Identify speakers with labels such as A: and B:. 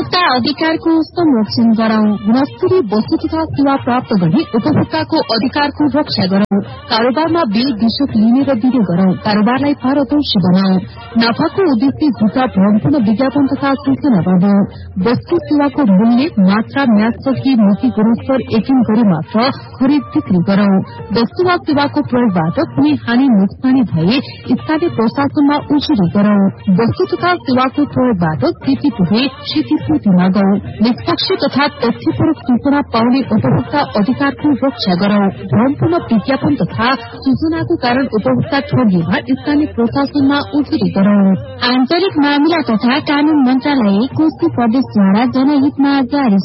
A: उपभोक्ता अधिकारको संरक्षण गरौं। गुणस्तरीय वस्तु तथा सेवा प्राप्त गर्ने उपभोक्ताको अधिकारको रक्षा गरौं। कारोबारमा व्यय विशेष लिने र दिने गरौं। कारोबारलाई पारदर्शी बनाऊ। नाफाको उद्देश्य जुटा भ्रमपूर्ण विज्ञापन तथा सूचना गर्नु। वस्तु सेवाको मूल्य मात्रा म्यादसकी मिति गुणस्तर यकिन गरी मात्र खरिद बिक्री गरौं। वस्तु वा सेवाको प्रयोगबाट कुनै हानि नोक्सानी भए स्थानीय प्रशासनमा उजुरी गरौं। वस्तु तथा सेवाको प्रयोगबाट क्षति पुगे क्षतिपूर्ति मागौं। निष्पक्ष तथा तथ्यपरक सूचना पाउने उपभोक्ता अधिकारको रक्षा गरौं। भ्रमपूर्ण विज्ञापन तथा सूचनाको कारण उपभोक्ता ठगीमा स्थानीय प्रशासनमा उजुरी गरौं। आन्तरिक मामिला तथा कानून मन्त्रालय कोशी प्रदेशद्वारा जनहितमा जारी